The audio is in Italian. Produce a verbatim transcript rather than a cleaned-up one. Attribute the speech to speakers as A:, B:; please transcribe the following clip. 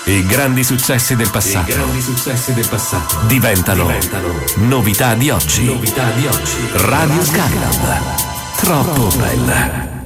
A: I grandi successi del passato.
B: I grandi successi del passato
A: Diventano,
B: diventano
A: novità di oggi.
B: novità di oggi.
A: Radio Skyland. Troppo bella.